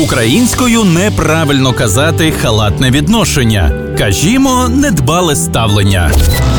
Українською неправильно казати халатне відношення. Кажімо, недбале ставлення.